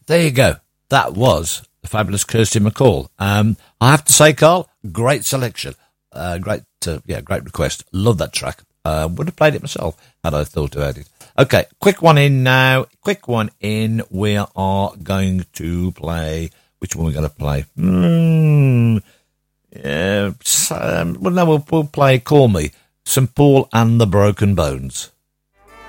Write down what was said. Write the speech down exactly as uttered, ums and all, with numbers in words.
There you go. That was the fabulous Kirsty MacColl. Um, I have to say, Carl, great selection. Uh, great, uh, yeah, great request. Love that track. Uh, would have played it myself had I thought about it. Okay, quick one in now. Quick one in. We are going to play. Which one are we going to play? Hmm. Yeah. Um, well, no, we'll, we'll play Call Me. Saint Paul and the Broken Bones.